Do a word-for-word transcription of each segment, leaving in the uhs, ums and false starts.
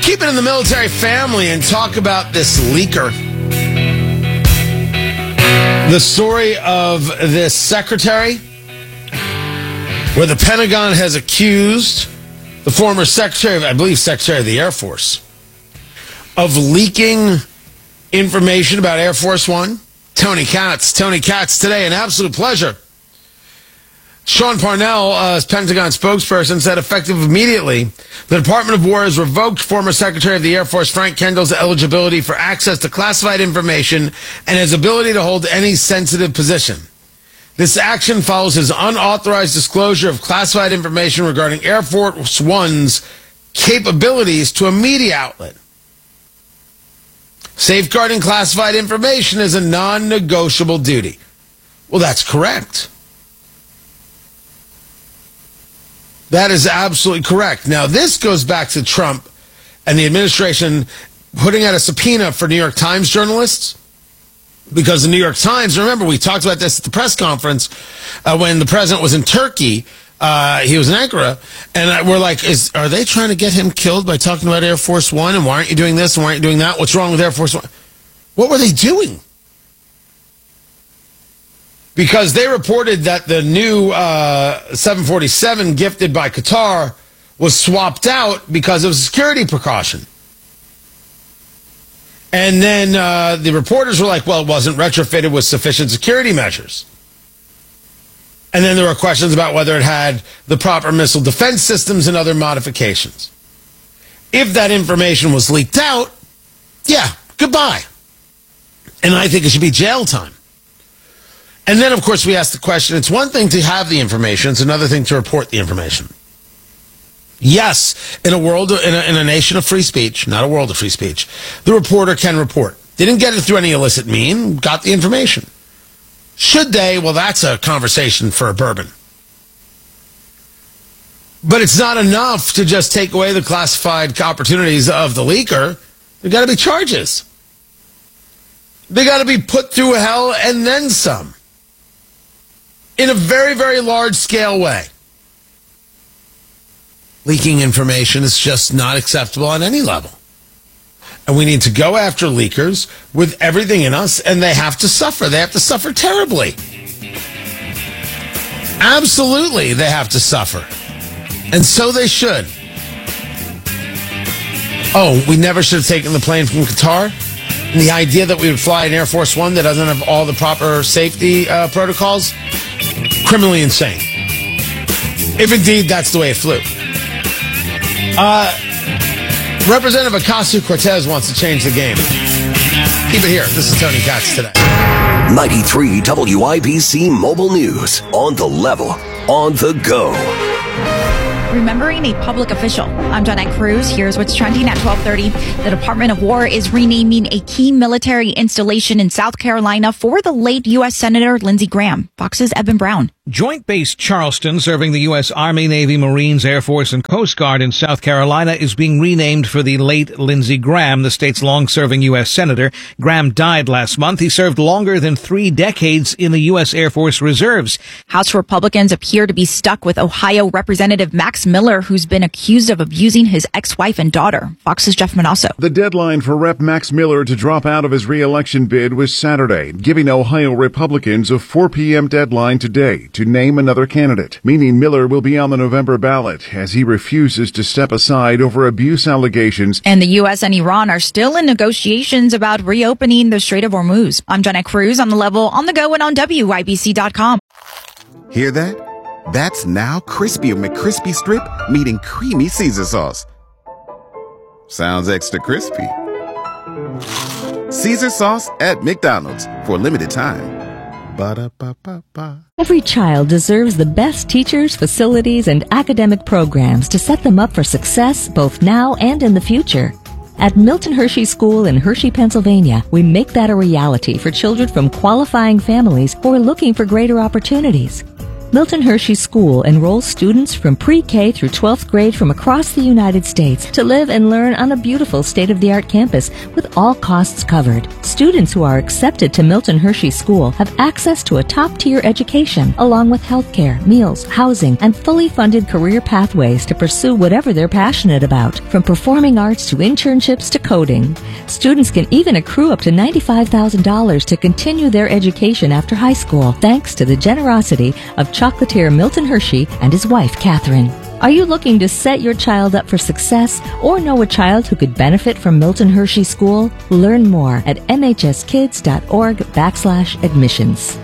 Keep it in the military family and talk about this leaker. The story of this secretary, where the Pentagon has accused the former secretary, of, I believe, Secretary of the Air Force, of leaking information about Air Force One. Tony Katz. Tony Katz today, an absolute pleasure. Sean Parnell, uh, Pentagon spokesperson, said effective immediately, the Department of War has revoked former Secretary of the Air Force Frank Kendall's eligibility for access to classified information and his ability to hold any sensitive position. This action follows his unauthorized disclosure of classified information regarding Air Force One's capabilities to a media outlet. Safeguarding classified information is a non-negotiable duty. Well, that's correct. That is absolutely correct. Now, this goes back to Trump and the administration putting out a subpoena for New York Times journalists, because the New York Times, remember, we talked about this at the press conference uh, when the president was in Turkey. Uh, he was in Ankara, and we're like, is, are they trying to get him killed by talking about Air Force One? And why aren't you doing this and why aren't you doing that? What's wrong with Air Force One? What were they doing? Because they reported that the new uh, seven forty-seven gifted by Qatar was swapped out because of a security precaution. And then uh, the reporters were like, well, it wasn't retrofitted with sufficient security measures. And then there were questions about whether it had the proper missile defense systems and other modifications. If that information was leaked out, yeah, goodbye. And I think it should be jail time. And then, of course, we ask the question, it's one thing to have the information, it's another thing to report the information. Yes, in a world, in a, in a nation of free speech, not a world of free speech, the reporter can report. Didn't get it through any illicit mean, got the information. Should they? Well, that's a conversation for a bourbon. But it's not enough to just take away the classified opportunities of the leaker. There got to be charges. They got to be put through hell and then some. In a very, very large-scale way. Leaking information is just not acceptable on any level. And we need to go after leakers with everything in us, and they have to suffer. They have to suffer terribly. Absolutely, they have to suffer. And so they should. Oh, we never should have taken the plane from Qatar? And the idea that we would fly an Air Force One that doesn't have all the proper safety uh, protocols? Criminally insane. If indeed that's the way it flew. Uh, Representative Ocasio-Cortez wants to change the game. Keep it here. This is Tony Katz today. ninety-three W I B C Mobile News. On the level. On the go. Remembering a public official. I'm Jeanette Cruz. Here's what's trending at twelve thirty. The Department of War is renaming a key military installation in South Carolina for the late U S Senator Lindsey Graham. Fox's Evan Brown. Joint Base Charleston, serving the U S Army, Navy, Marines, Air Force, and Coast Guard in South Carolina, is being renamed for the late Lindsey Graham, the state's long-serving U S Senator. Graham died last month. He served longer than three decades in the U S Air Force Reserves. House Republicans appear to be stuck with Ohio Representative Max Miller, who's been accused of abusing his ex-wife and daughter. Fox's Jeff Manasso. The deadline for Rep Max Miller to drop out of his re-election bid was Saturday, giving Ohio Republicans a four p.m. deadline today to name another candidate, meaning Miller will be on the November ballot as he refuses to step aside over abuse allegations. And the U S and Iran are still in negotiations about reopening the Strait of Hormuz. I'm Jeanette Cruz on the level, on the go, and on W I B C dot com. Hear that? That's now Crispy McCrispy Strip meeting Creamy Caesar Sauce. Sounds extra crispy. Caesar Sauce at McDonald's for a limited time. Ba-da-ba-ba-ba. Every child deserves the best teachers, facilities, and academic programs to set them up for success both now and in the future. At Milton Hershey School in Hershey, Pennsylvania, we make that a reality for children from qualifying families who are looking for greater opportunities. Milton Hershey School enrolls students from pre-K through twelfth grade from across the United States to live and learn on a beautiful state-of-the-art campus with all costs covered. Students who are accepted to Milton Hershey School have access to a top-tier education, along with health care, meals, housing, and fully funded career pathways to pursue whatever they're passionate about, from performing arts to internships to coding. Students can even accrue up to ninety-five thousand dollars to continue their education after high school, thanks to the generosity of chocolatier Milton Hershey and his wife, Catherine. Are you looking to set your child up for success or know a child who could benefit from Milton Hershey School? Learn more at mhskids.org backslash admissions.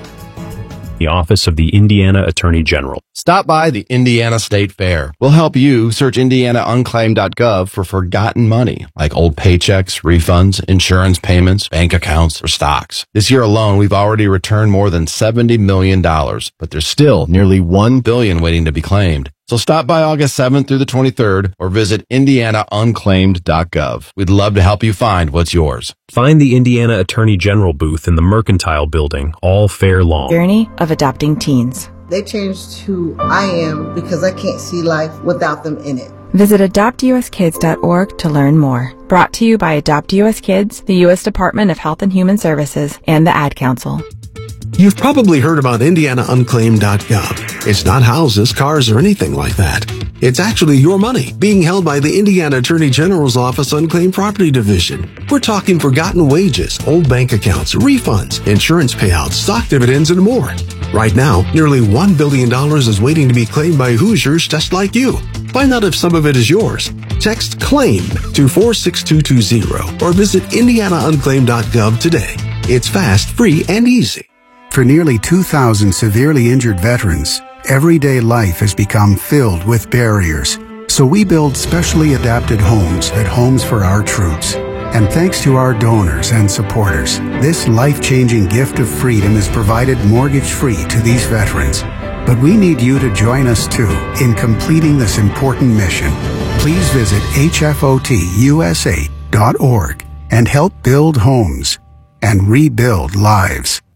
The Office of the Indiana Attorney General. Stop by the Indiana State Fair. We'll help you search indiana unclaimed dot gov for forgotten money, like old paychecks, refunds, insurance payments, bank accounts, or stocks. This year alone, we've already returned more than seventy million dollars, but there's still nearly one billion dollars waiting to be claimed. So stop by August seventh through the twenty-third or visit indiana unclaimed dot gov. We'd love to help you find what's yours. Find the Indiana Attorney General booth in the Mercantile Building all fair long. Journey of adopting teens. They changed who I am because I can't see life without them in it. Visit adopt u s kids dot org to learn more. Brought to you by Adopt U S Kids, the U S Department of Health and Human Services, and the Ad Council. You've probably heard about indiana unclaimed dot gov. It's not houses, cars, or anything like that. It's actually your money being held by the Indiana Attorney General's Office Unclaimed Property Division. We're talking forgotten wages, old bank accounts, refunds, insurance payouts, stock dividends, and more. Right now, nearly one billion dollars is waiting to be claimed by Hoosiers just like you. Find out if some of it is yours. Text CLAIM to four six two two zero or visit indiana unclaimed dot gov today. It's fast, free, and easy. For nearly two thousand severely injured veterans, everyday life has become filled with barriers. So we build specially adapted homes at Homes for Our Troops. And thanks to our donors and supporters, this life-changing gift of freedom is provided mortgage-free to these veterans. But we need you to join us too in completing this important mission. Please visit H F O T U S A dot org and help build homes and rebuild lives.